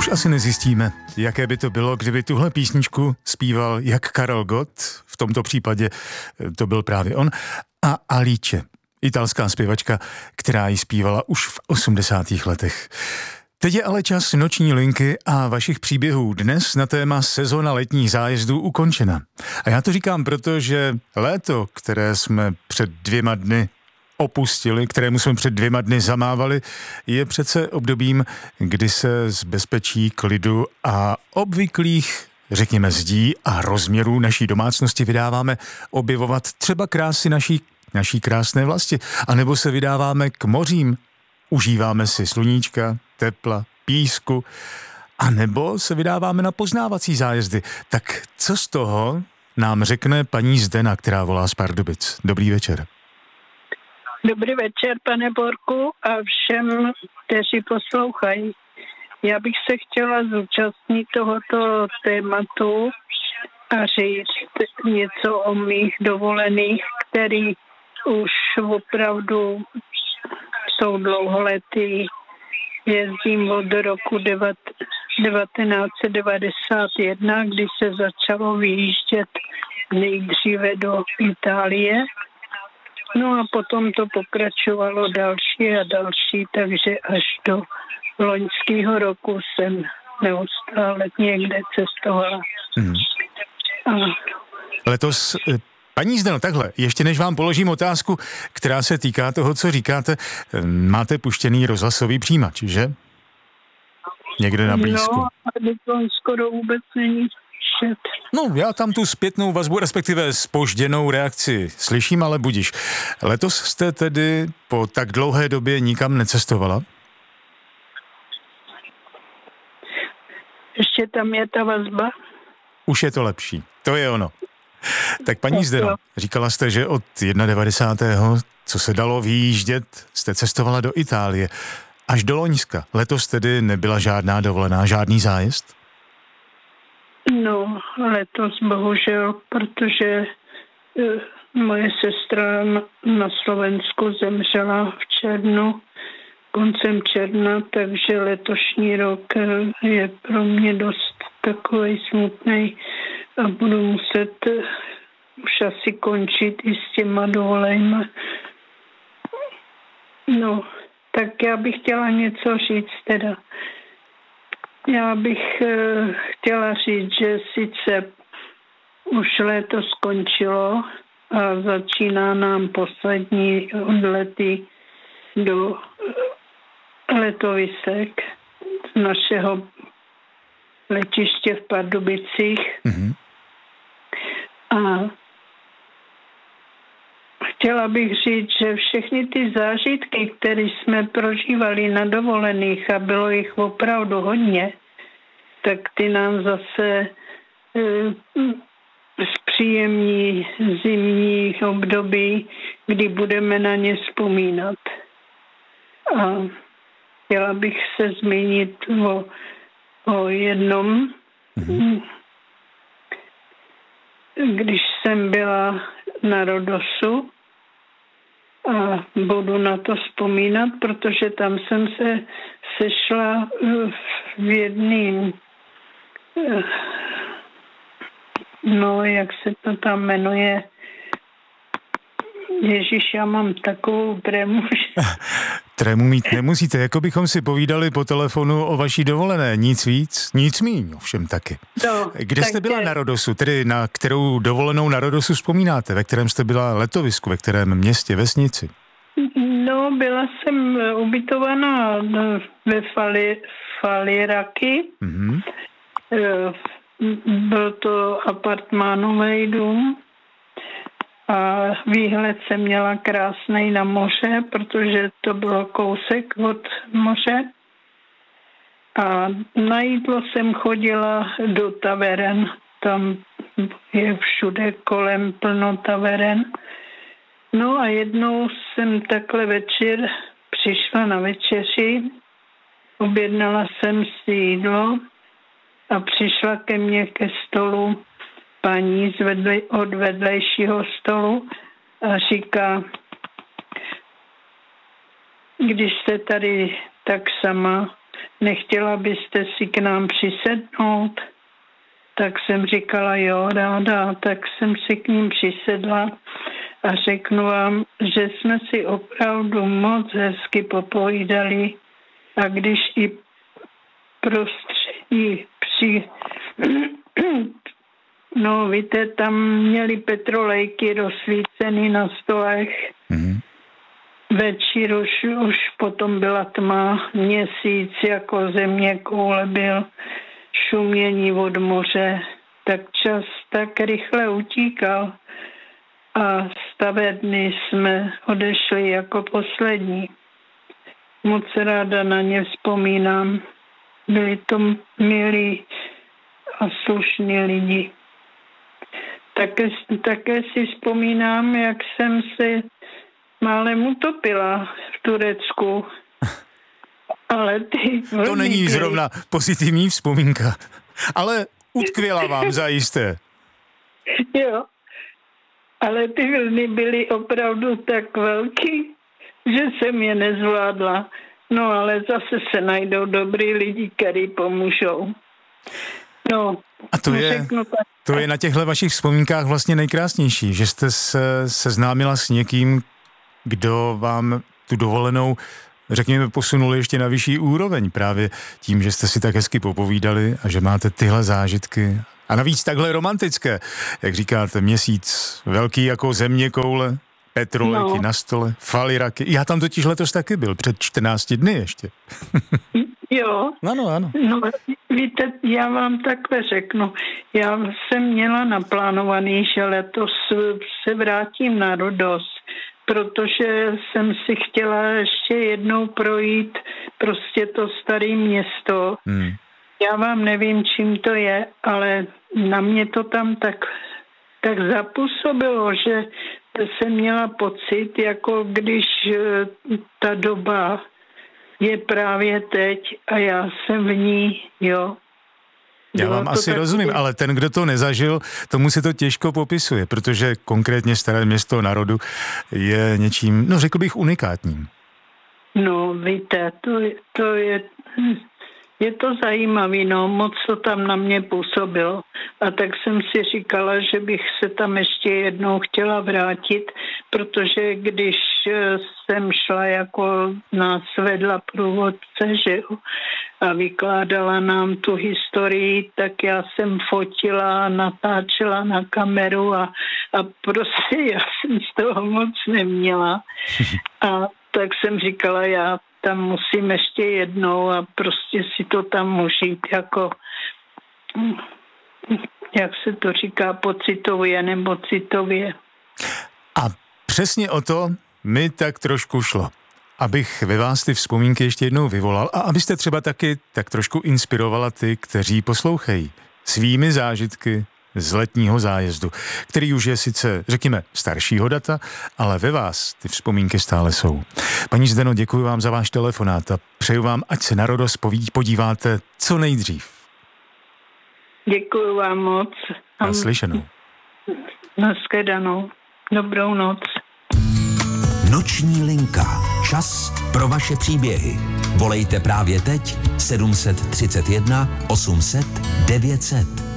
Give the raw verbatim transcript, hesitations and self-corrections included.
Už asi nezjistíme, jaké by to bylo, kdyby tuhle písničku zpíval jak Karel Gott, v tomto případě to byl právě on, a Alice, italská zpěvačka, která ji zpívala už v osmdesátých letech. Teď je ale čas noční linky a vašich příběhů dnes na téma sezona letních zájezdů ukončena. A já to říkám proto, že léto, které jsme před dvěma dny opustili, kterému jsme před dvěma dny zamávali, je přece obdobím, kdy se z bezpečí, klidu a obvyklých, řekněme, zdí a rozměrů naší domácnosti vydáváme objevovat třeba krásy naší, naší krásné vlasti, anebo se vydáváme k mořím, užíváme si sluníčka, tepla, písku, anebo se vydáváme na poznávací zájezdy. Tak co z toho nám řekne paní Zdena, která volá z Pardubic? Dobrý večer. Dobrý večer, pane Borku, a všem, kteří poslouchají. Já bych se chtěla zúčastnit tohoto tématu a říct něco o mých dovolených, který už opravdu jsou dlouholetý. Jezdím od roku devatenáct set devadesát jedna, kdy se začalo vyjíždět nejdříve do Itálie. No a potom to pokračovalo další a další, takže až do loňského roku jsem neustále někde cestovala. Hmm. A... Letos, paní Zdeno, takhle, ještě než vám položím otázku, která se týká toho, co říkáte, máte puštěný rozhlasový přijímač, že? Někde na blízku. No, ale to skoro vůbec není. No, já tam tu zpětnou vazbu, respektive zpožděnou reakci slyším, ale budiš. Letos jste tedy po tak dlouhé době nikam necestovala? Ještě tam je ta vazba. Už je to lepší, to je ono. Tak paní Zdeno, říkala jste, že od devadesátého prvního co se dalo vyjíždět, jste cestovala do Itálie. Až do Loňska. Letos tedy nebyla žádná dovolená, žádný zájezd? No, letos bohužel, protože e, moje sestra na Slovensku zemřela v červnu, koncem června, takže letošní rok je pro mě dost takový smutný a budu muset už asi končit i s těma dovolenýma. No, tak já bych chtěla něco říct teda. Já bych uh, chtěla říct, že sice už léto skončilo a začíná nám poslední odlety do letovisek z našeho letiště v Pardubicích. Mm-hmm. A chtěla bych říct, že všechny ty zážitky, které jsme prožívali na dovolených, a bylo jich opravdu hodně, tak ty nám zase e, zpříjemní zimní období, kdy budeme na ně vzpomínat. A chtěla bych se zmínit o, o jednom, mm-hmm. když jsem byla na Rodosu, a budu na to vzpomínat, protože tam jsem se sešla v jedným, no, jak se to tam jmenuje, Ježíš, já mám takovou trému. Trému mít nemusíte, jako bychom si povídali po telefonu o vaší dovolené, nic víc, nic míň, ovšem taky. No, Kde jste byla je... na Rodosu, tedy na kterou dovolenou na Rodosu vzpomínáte, ve kterém jste byla letovisku, ve kterém městě, vesnici? No, byla jsem ubytovaná ve Fali, Faliraky, mm-hmm. Byl to apartmánový dům, a výhled jsem měla krásný na moře, protože to bylo kousek od moře. A na jídlo jsem chodila do taveren. Tam je všude kolem plno taveren. No a jednou jsem takhle večer přišla na večeři, objednala jsem si jídlo a přišla ke mně ke stolu paní z vedle, od vedlejšího stolu a říká, když jste tady tak sama, nechtěla byste si k nám přisednout? Tak jsem říkala, jo, ráda, tak jsem si k ním přisedla a řeknu vám, že jsme si opravdu moc hezky popovídali a když i prostředí při... No, víte, tam měli petrolejky rozsvíceny na stolech. Mm-hmm. Večer už, už potom byla tma, měsíc jako země koule byl, šumění od moře, tak čas tak rychle utíkal a stavebny jsme odešli jako poslední. Moc ráda na ně vzpomínám. Byli to milí a slušní lidi. Také, také si vzpomínám, jak jsem se málem utopila v Turecku. Ale ty... To není zrovna pozitivní vzpomínka, ale utkvěla vám zajisté. Jo, ale ty vlny byly opravdu tak velký, že jsem je nezvládla. No ale zase se najdou dobrý lidi, kteří pomůžou. No, a to je, to je na těchto vašich vzpomínkách vlastně nejkrásnější, že jste se seznámila s někým, kdo vám tu dovolenou, řekněme, posunul ještě na vyšší úroveň právě tím, že jste si tak hezky popovídali a že máte tyhle zážitky. A navíc takhle romantické, jak říkáte, měsíc velký jako země koule, petrolejky no. na stole, faliraky. Já tam totiž letos taky byl, před čtrnácti dny ještě. Jo. Ano, ano. No, víte, já vám takhle řeknu. Já jsem měla naplánovaný, že letos se vrátím na Rhodos, protože jsem si chtěla ještě jednou projít prostě to staré město. Hmm. Já vám nevím, čím to je, ale na mě to tam tak, tak zapůsobilo, že jsem měla pocit, jako když ta doba je právě teď a já jsem v ní, jo. Já vám asi takový... rozumím, ale ten, kdo to nezažil, tomu se to těžko popisuje, protože konkrétně Staré Město na Rhodu je něčím, no řekl bych, unikátním. No víte, to je, to je, je to zajímavé, no, moc to tam na mě působilo. A tak jsem si říkala, že bych se tam ještě jednou chtěla vrátit, protože když jsem šla, jako nás vedla průvodce, že jo, a vykládala nám tu historii, tak já jsem fotila, natáčela na kameru a, a prostě já jsem z toho moc neměla. A tak jsem říkala, já tam musím ještě jednou a prostě si to tam užít jako, jak se to říká, pocitově nebo citově. A přesně o to mi tak trošku šlo. Abych ve vás ty vzpomínky ještě jednou vyvolal a abyste třeba taky tak trošku inspirovala ty, kteří poslouchají svými zážitky z letního zájezdu, který už je sice, řekněme, staršího data, ale ve vás ty vzpomínky stále jsou. Paní Zdeno, děkuji vám za váš telefonát a přeju vám, ať se na Rhodos podíváte co nejdřív. Děkuji vám moc. Naslyšenou. Nashledanou. Dobrou noc. Noční linka. Čas pro vaše příběhy. Volejte právě teď sedm set třicet jedna osm set devět set.